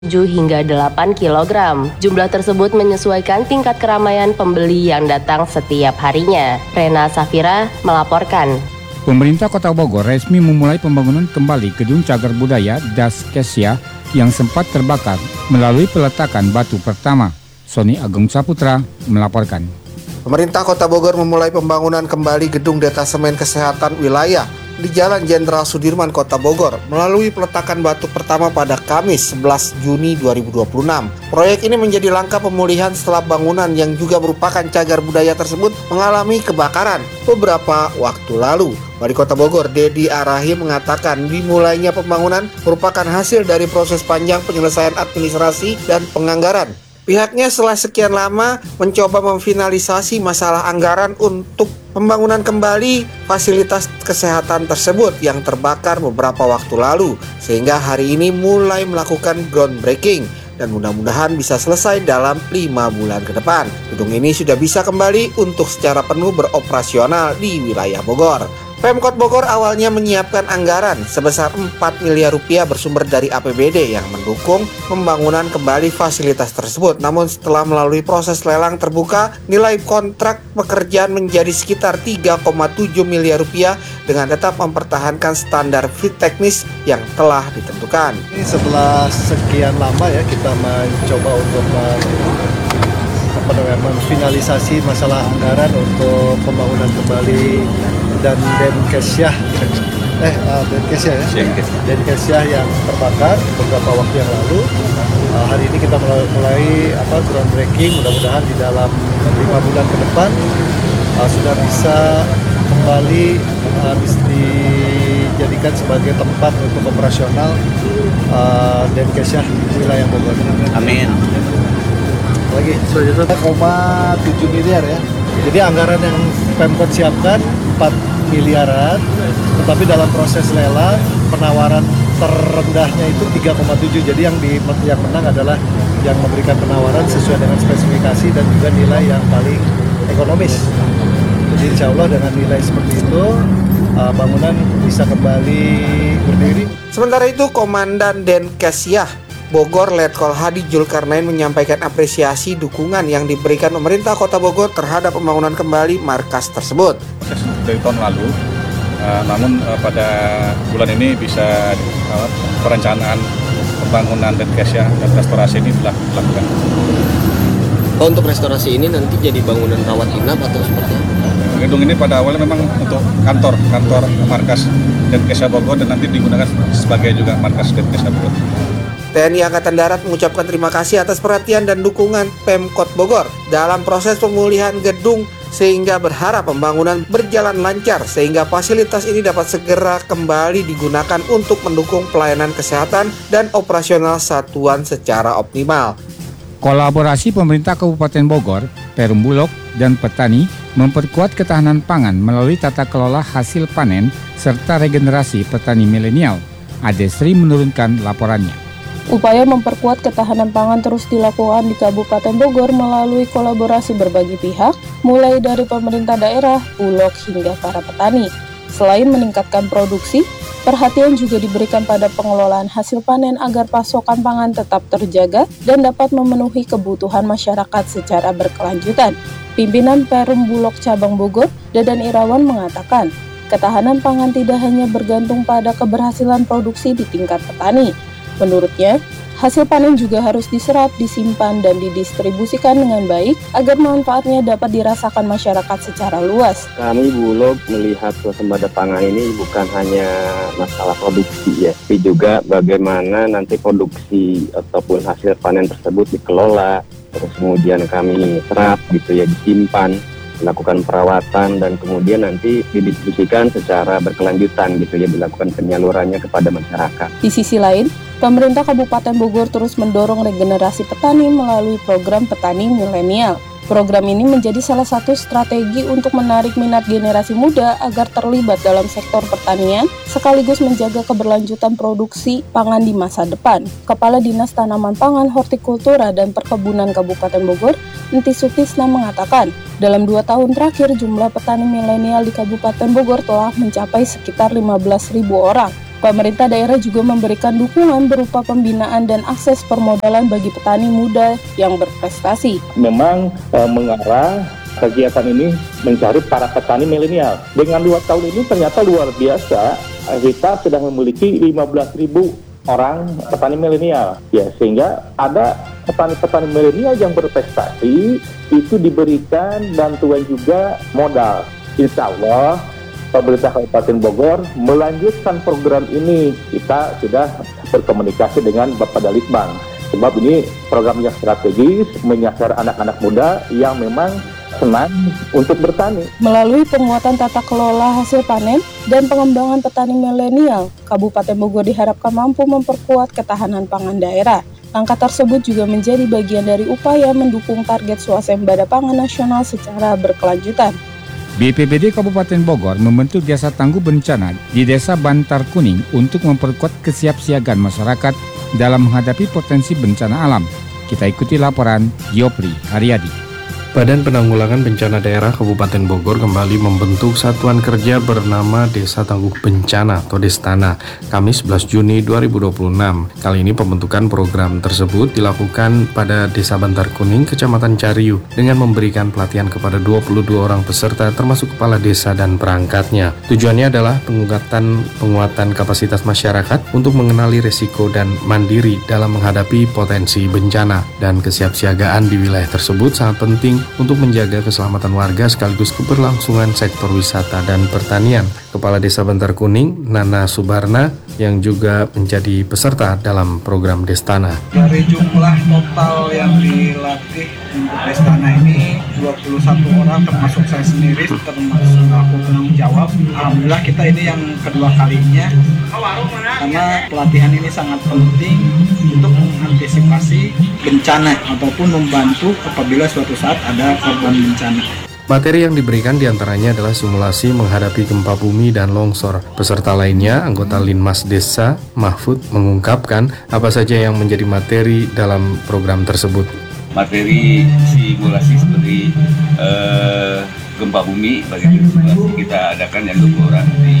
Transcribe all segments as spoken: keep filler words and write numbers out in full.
tujuh hingga delapan kilogram. Jumlah tersebut menyesuaikan tingkat keramaian pembeli yang datang setiap harinya. Rena Safira melaporkan. Pemerintah Kota Bogor resmi memulai pembangunan kembali Gedung Cagar Budaya Das Kesya yang sempat terbakar melalui peletakan batu pertama. Sony Agung Saputra melaporkan. Pemerintah Kota Bogor memulai pembangunan kembali Gedung Detasemen Kesehatan Wilayah di Jalan Jenderal Sudirman, Kota Bogor melalui peletakan batu pertama pada Kamis sebelas Juni dua ribu dua puluh enam. Proyek ini menjadi langkah pemulihan setelah bangunan yang juga merupakan cagar budaya tersebut mengalami kebakaran beberapa waktu lalu. Wali Kota Bogor, Dedi Arahim, mengatakan dimulainya pembangunan merupakan hasil dari proses panjang penyelesaian administrasi dan penganggaran. Pihaknya setelah sekian lama mencoba memfinalisasi masalah anggaran untuk pembangunan kembali fasilitas kesehatan tersebut yang terbakar beberapa waktu lalu, sehingga hari ini mulai melakukan groundbreaking dan mudah-mudahan bisa selesai dalam lima bulan ke depan. Gedung ini sudah bisa kembali untuk secara penuh beroperasional di wilayah Bogor. Pemkot Bogor awalnya menyiapkan anggaran sebesar empat miliar rupiah bersumber dari A P B D yang mendukung pembangunan kembali fasilitas tersebut. Namun setelah melalui proses lelang terbuka, nilai kontrak pekerjaan menjadi sekitar tiga koma tujuh miliar rupiah dengan tetap mempertahankan standar fit teknis yang telah ditentukan. Ini setelah sekian lama ya kita mencoba untuk apa namanya memfinalisasi masalah anggaran untuk pembangunan kembali dan Denkesya eh uh, Denkesya ya Denkesya yang terbakar beberapa waktu yang lalu. Uh, hari ini kita mulai, mulai apa groundbreaking, mudah-mudahan di dalam lima bulan ke depan uh, sudah bisa kembali uh, dijadikan sebagai tempat untuk operasional uh, Denkesya wilayah Bogor. Amin. Lagi satu koma tujuh miliar ya. Jadi anggaran yang Pemkot siapkan empat miliaran, tetapi dalam proses lelang penawaran terendahnya itu tiga koma tujuh. Jadi yang di yang menang adalah yang memberikan penawaran sesuai dengan spesifikasi dan juga nilai yang paling ekonomis. Jadi insya Allah dengan nilai seperti itu uh, bangunan bisa kembali berdiri. Sementara itu Komandan Denkesya Bogor Letkol Hadi Julkarnain menyampaikan apresiasi dukungan yang diberikan pemerintah Kota Bogor terhadap pembangunan kembali markas tersebut. Proses dari tahun lalu, uh, namun uh, pada bulan ini bisa uh, perencanaan pembangunan Denkesya dan restorasi ini telah dilakukan. Oh, untuk restorasi ini nanti jadi bangunan rawat inap atau seperti apa? Gedung ini pada awalnya memang untuk kantor, kantor markas Denkesya Bogor dan nanti digunakan sebagai juga markas Denkesya Bogor. T N I Angkatan Darat mengucapkan terima kasih atas perhatian dan dukungan Pemkot Bogor dalam proses pemulihan gedung sehingga berharap pembangunan berjalan lancar sehingga fasilitas ini dapat segera kembali digunakan untuk mendukung pelayanan kesehatan dan operasional satuan secara optimal. Kolaborasi pemerintah Kabupaten Bogor, Perum Bulog, dan petani memperkuat ketahanan pangan melalui tata kelola hasil panen serta regenerasi petani milenial. Ade Sri menurunkan laporannya. Upaya memperkuat ketahanan pangan terus dilakukan di Kabupaten Bogor melalui kolaborasi berbagai pihak, mulai dari pemerintah daerah, bulog, hingga para petani. Selain meningkatkan produksi, perhatian juga diberikan pada pengelolaan hasil panen agar pasokan pangan tetap terjaga dan dapat memenuhi kebutuhan masyarakat secara berkelanjutan. Pimpinan Perum Bulog Cabang Bogor, Dadan Irawan, mengatakan, ketahanan pangan tidak hanya bergantung pada keberhasilan produksi di tingkat petani. Menurutnya, hasil panen juga harus diserap, disimpan, dan didistribusikan dengan baik agar manfaatnya dapat dirasakan masyarakat secara luas. Kami Bulog melihat swasembada pangan ini bukan hanya masalah produksi ya, tapi juga bagaimana nanti produksi ataupun hasil panen tersebut dikelola, terus kemudian kami serap gitu ya, disimpan, melakukan perawatan, dan kemudian nanti didistribusikan secara berkelanjutan gitu ya, dilakukan penyalurannya kepada masyarakat. Di sisi lain, pemerintah Kabupaten Bogor terus mendorong regenerasi petani melalui program Petani Milenial. Program ini menjadi salah satu strategi untuk menarik minat generasi muda agar terlibat dalam sektor pertanian, sekaligus menjaga keberlanjutan produksi pangan di masa depan. Kepala Dinas Tanaman Pangan, Hortikultura, dan Perkebunan Kabupaten Bogor, Enti Sutisna, mengatakan, dalam dua tahun terakhir jumlah petani milenial di Kabupaten Bogor telah mencapai sekitar lima belas ribu orang. Pemerintah daerah juga memberikan dukungan berupa pembinaan dan akses permodalan bagi petani muda yang berprestasi. Memang e, mengarah kegiatan ini mencari para petani milenial. Dengan dua tahun ini ternyata luar biasa, kita sudah memiliki lima belas ribu orang petani milenial. Ya, sehingga ada petani-petani milenial yang berprestasi itu diberikan bantuan juga modal. Insya Allah pemerintah Kabupaten Bogor melanjutkan program ini. Kita sudah berkomunikasi dengan Bapak Dalitbang. Sebab ini program yang strategis, menyasar anak-anak muda yang memang senang untuk bertani. Melalui penguatan tata kelola hasil panen dan pengembangan petani milenial, Kabupaten Bogor diharapkan mampu memperkuat ketahanan pangan daerah. Langkah tersebut juga menjadi bagian dari upaya mendukung target swasembada pangan nasional secara berkelanjutan. B P B D Kabupaten Bogor membentuk jasa tangguh bencana di Desa Bantar Kuning untuk memperkuat kesiapsiagaan masyarakat dalam menghadapi potensi bencana alam. Kita ikuti laporan Yopri Haryadi. Badan Penanggulangan Bencana Daerah Kabupaten Bogor kembali membentuk satuan kerja bernama Desa Tangguh Bencana atau Destana, Kamis sebelas Juni dua ribu dua puluh enam. Kali ini pembentukan program tersebut dilakukan pada Desa Bantar Kuning, Kecamatan Cariu, dengan memberikan pelatihan kepada dua puluh dua orang peserta termasuk kepala desa dan perangkatnya. Tujuannya adalah penguatan penguatan kapasitas masyarakat untuk mengenali risiko dan mandiri dalam menghadapi potensi bencana, dan kesiapsiagaan di wilayah tersebut sangat penting untuk menjaga keselamatan warga sekaligus keberlangsungan sektor wisata dan pertanian. Kepala Desa Bantar Kuning, Nana Subarna, yang juga menjadi peserta dalam program Destana. Dari jumlah total yang dilatih untuk Destana ini dua puluh satu orang, termasuk saya sendiri, termasuk aku penanggung jawab. Alhamdulillah kita ini yang kedua kalinya, karena pelatihan ini sangat penting untuk mengantisipasi bencana ataupun membantu apabila suatu saat ada korban bencana. Materi yang diberikan diantaranya adalah simulasi menghadapi gempa bumi dan longsor. Peserta lainnya, anggota Linmas Desa, Mahfud, mengungkapkan apa saja yang menjadi materi dalam program tersebut. Materi simulasi seperti uh, gempa bumi, bagi simulasi kita adakan yang dua puluh orang di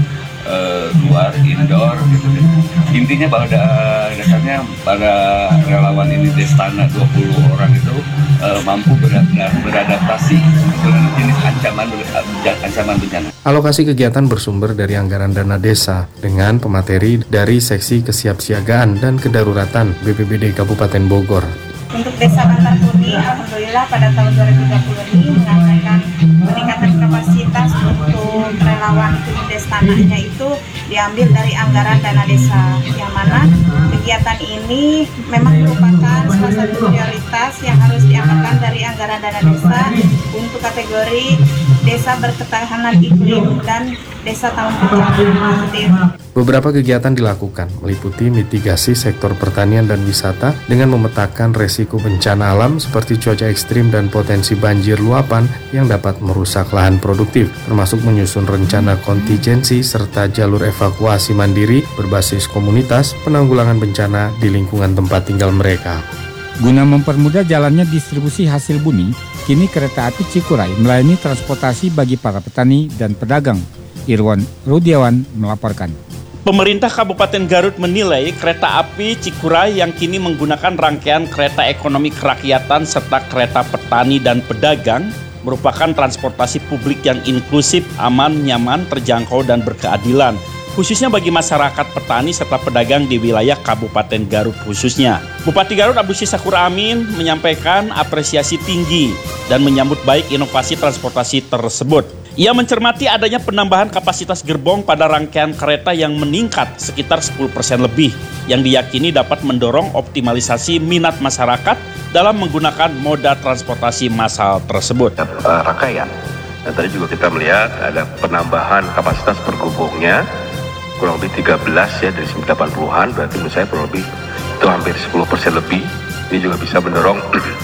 uh, luar, indoor, gitu. Intinya pada dasarnya para relawan ini Destana dua puluh orang itu uh, mampu beradaptasi dengan jenis ancaman ancaman bencana. Alokasi kegiatan bersumber dari anggaran dana desa dengan pemateri dari Seksi Kesiapsiagaan dan Kedaruratan B P B D Kabupaten Bogor. Untuk Desa Bantar Kuning, alhamdulillah pada tahun dua ribu dua puluh ini menganggarkan peningkatan kapasitas untuk relawan Destananya itu diambil dari anggaran dana desa, yang mana kegiatan ini memang merupakan salah satu prioritas yang harus dianggarkan dari anggaran dana desa untuk kategori desa berketahanan iklim dan desa tangguh bencana. Beberapa kegiatan dilakukan, meliputi mitigasi sektor pertanian dan wisata dengan memetakan resiko bencana alam seperti cuaca ekstrim dan potensi banjir luapan yang dapat merusak lahan produktif, termasuk menyusun rencana kontingensi serta jalur evakuasi mandiri berbasis komunitas penanggulangan bencana di lingkungan tempat tinggal mereka. Guna mempermudah jalannya distribusi hasil bumi, kini kereta api Cikuray melayani transportasi bagi para petani dan pedagang. Irwan Rudiawan melaporkan. Pemerintah Kabupaten Garut menilai kereta api Cikuray yang kini menggunakan rangkaian kereta ekonomi kerakyatan serta kereta petani dan pedagang merupakan transportasi publik yang inklusif, aman, nyaman, terjangkau, dan berkeadilan, khususnya bagi masyarakat petani serta pedagang di wilayah Kabupaten Garut khususnya. Bupati Garut Abdus Syakur Amin menyampaikan apresiasi tinggi dan menyambut baik inovasi transportasi tersebut. Ia mencermati adanya penambahan kapasitas gerbong pada rangkaian kereta yang meningkat sekitar sepuluh persen lebih, yang diyakini dapat mendorong optimalisasi minat masyarakat dalam menggunakan moda transportasi massal tersebut. Uh, rangkaian, dan tadi juga kita melihat ada penambahan kapasitas per gerbongnya kurang lebih tiga belas ya dari delapan puluhan, berarti menurut saya kurang lebih itu hampir sepuluh persen lebih. Ini juga bisa mendorong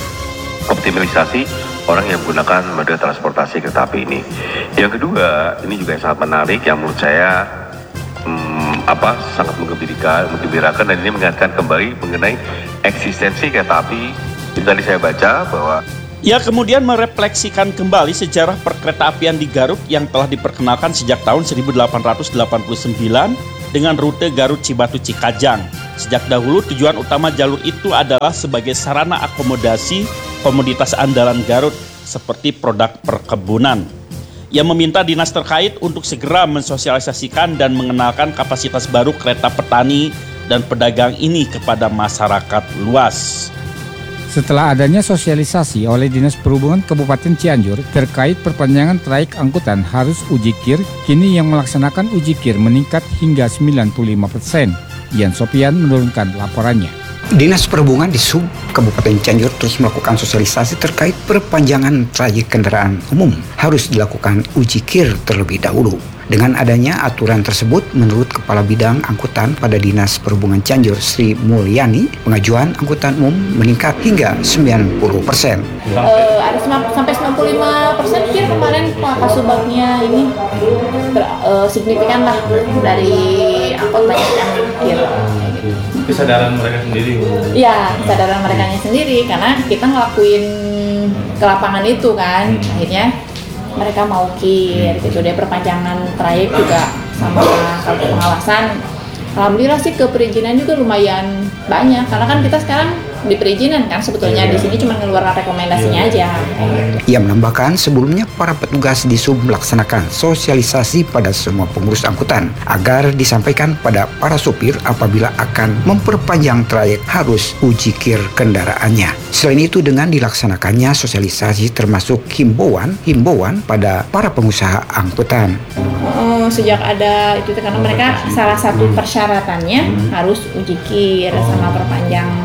optimalisasi orang yang menggunakan moda transportasi kereta api ini. Yang kedua, ini juga yang sangat menarik yang menurut saya hmm, apa sangat menggembirakan, menggembirakan dan ini mengingatkan kembali mengenai eksistensi kereta api. Jadi tadi saya baca bahwa ia kemudian merefleksikan kembali sejarah perkeretaapian di Garut yang telah diperkenalkan sejak tahun seribu delapan ratus delapan puluh sembilan dengan rute Garut Cibatu Cikajang. Sejak dahulu tujuan utama jalur itu adalah sebagai sarana akomodasi komoditas andalan Garut seperti produk perkebunan. Ia meminta dinas terkait untuk segera mensosialisasikan dan mengenalkan kapasitas baru kereta petani dan pedagang ini kepada masyarakat luas. Setelah adanya sosialisasi oleh Dinas Perhubungan Kabupaten Cianjur terkait perpanjangan trayek angkutan harus uji kir, kini yang melaksanakan uji kir meningkat hingga sembilan puluh lima persen. Ian Sopian menurunkan laporannya. Dinas Perhubungan di Sub Kabupaten Cianjur terus melakukan sosialisasi terkait perpanjangan trayek kendaraan umum. Harus dilakukan uji kir terlebih dahulu. Dengan adanya aturan tersebut, menurut Kepala Bidang Angkutan pada Dinas Perhubungan Cianjur, Sri Mulyani, pengajuan angkutan umum meningkat hingga sembilan puluh persen. Uh, ada sampai sembilan puluh lima persen kir kemarin Pak Kasubagnya ini ber, uh, signifikan lah dari angkot banyak yang kir. Kesadaran mereka sendiri? Iya, kesadaran mereka sendiri karena kita ngelakuin ke lapangan itu kan, akhirnya mereka mau kir gitu. Dia perpanjangan trayek juga sama kalau pengawasan. Alhamdulillah sih ke perizinan juga lumayan banyak karena kan kita sekarang di perizinan kan sebetulnya di sini cuma ngeluarkan rekomendasinya aja. Ia menambahkan sebelumnya para petugas di Sub melaksanakan sosialisasi pada semua pengurus angkutan agar disampaikan pada para supir apabila akan memperpanjang trayek harus uji kir kendaraannya. Selain itu dengan dilaksanakannya sosialisasi termasuk himbauan-himbauan pada para pengusaha angkutan. Oh, sejak ada itu karena mereka salah satu persyaratannya harus uji kir sama perpanjang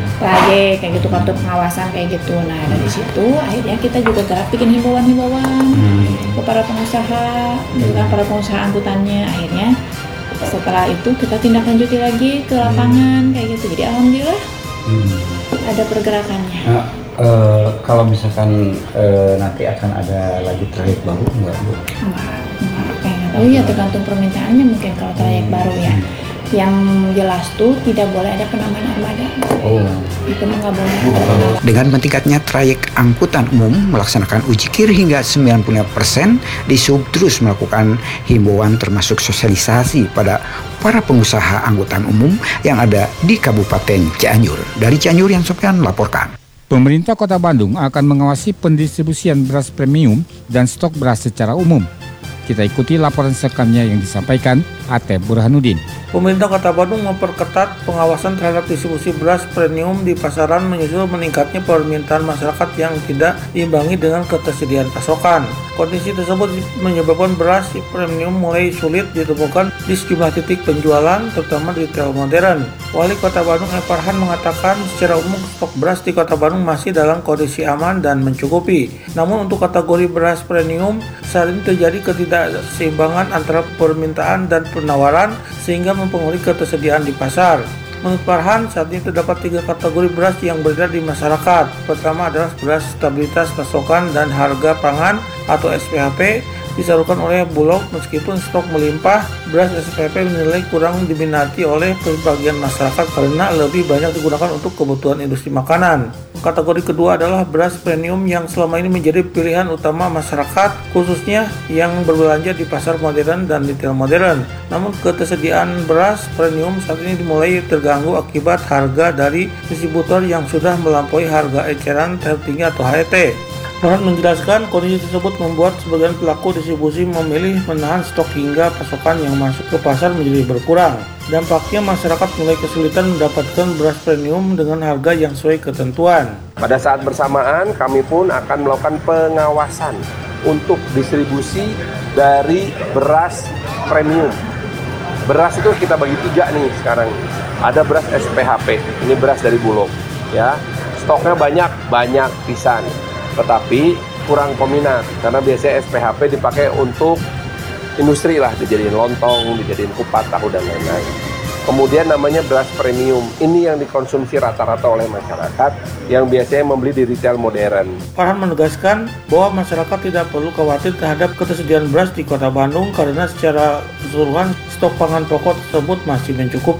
trayek kayak gitu, kartu pengawasan kayak gitu. Nah dari situ akhirnya kita juga gerak bikin himbauan-himbauan hmm. ke para pengusaha, juga para pengusaha angkutannya. Akhirnya setelah itu kita tindak lanjuti lagi ke lapangan kayak gitu. Jadi alhamdulillah hmm. ada pergerakannya. Nah, uh, kalau misalkan uh, nanti akan ada lagi trayek baru enggak Bu? Enggak, enggak pengen. Oh iya tergantung permintaannya mungkin kalau trayek baru ya. Yang jelas tuh tidak boleh ada penambahan armada. Oh. Itu nggak boleh. Dengan meningkatnya trayek angkutan umum melaksanakan uji kir hingga sembilan puluh lima persen, di Sub terus melakukan himbauan termasuk sosialisasi pada para pengusaha angkutan umum yang ada di Kabupaten Cianjur. Dari Cianjur, Ian Sopian melaporkan. Pemerintah Kota Bandung akan mengawasi pendistribusian beras premium dan stok beras secara umum. Kita ikuti laporan selengkapnya yang disampaikan Atep Burhanuddin. Pemerintah Kota Bandung memperketat pengawasan terhadap distribusi beras premium di pasaran menyusul meningkatnya permintaan masyarakat yang tidak diimbangi dengan ketersediaan pasokan. Kondisi tersebut menyebabkan beras premium mulai sulit ditemukan di sejumlah titik penjualan, terutama di retail modern. Wali Kota Bandung M. Farhan mengatakan secara umum stok beras di Kota Bandung masih dalam kondisi aman dan mencukupi. Namun untuk kategori beras premium saat ini terjadi ketidakseimbangan antara permintaan dan penawaran sehingga mempengaruhi ketersediaan di pasar. Menurut Farhan, saat ini terdapat tiga kategori beras yang beredar di masyarakat. Pertama adalah beras stabilitas pasokan dan harga pangan atau S P H P disalurkan oleh Bulog. Meskipun stok melimpah, beras S P H P dinilai kurang diminati oleh sebagian masyarakat karena lebih banyak digunakan untuk kebutuhan industri makanan. Kategori kedua adalah beras premium yang selama ini menjadi pilihan utama masyarakat, khususnya yang berbelanja di pasar modern dan retail modern. Namun ketersediaan beras premium saat ini dimulai terganggu akibat harga dari distributor yang sudah melampaui harga eceran tertinggi atau H E T. Farhan menjelaskan kondisi tersebut membuat sebagian pelaku distribusi memilih menahan stok hingga pasokan yang masuk ke pasar menjadi berkurang. Dampaknya masyarakat mulai kesulitan mendapatkan beras premium dengan harga yang sesuai ketentuan. Pada saat bersamaan kami pun akan melakukan pengawasan untuk distribusi dari beras premium. Beras itu kita bagi tiga nih sekarang. Ada beras S P H P, ini beras dari Bulog, ya. Stoknya banyak, banyak pisan. Tetapi kurang peminat karena biasanya S P H P dipakai untuk industri lah, dijadiin lontong, dijadiin kupat tahu dan lain-lain. Kemudian namanya beras premium, ini yang dikonsumsi rata-rata oleh masyarakat yang biasanya membeli di retail modern. Farhan menegaskan bahwa masyarakat tidak perlu khawatir terhadap ketersediaan beras di Kota Bandung karena secara keseluruhan stok pangan pokok tersebut masih mencukupi.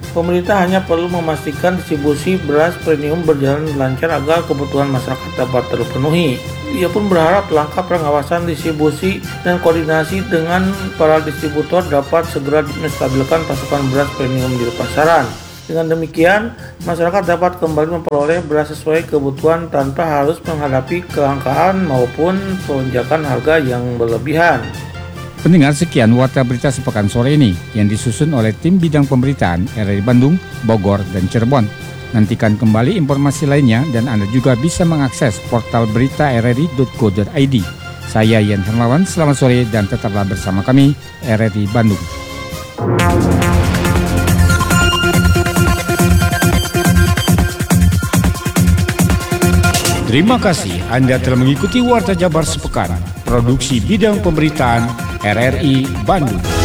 Pemerintah hanya perlu memastikan distribusi beras premium berjalan lancar agar kebutuhan masyarakat dapat terpenuhi. Ia pun berharap langkah pengawasan distribusi dan koordinasi dengan para distributor dapat segera menstabilkan pasokan beras premium di pasaran. Dengan demikian, masyarakat dapat kembali memperoleh beras sesuai kebutuhan tanpa harus menghadapi kelangkaan maupun lonjakan harga yang berlebihan. Pendengar, sekian Warta Berita sepekan sore ini yang disusun oleh tim bidang pemberitaan R R I Bandung, Bogor, dan Cirebon. Nantikan kembali informasi lainnya dan Anda juga bisa mengakses portal berita r r i dot co dot i d. Saya Yan Hermawan, selamat sore dan tetaplah bersama kami R R I Bandung. Terima kasih Anda telah mengikuti Warta Jabar sepekan, produksi bidang pemberitaan R R I Bandung.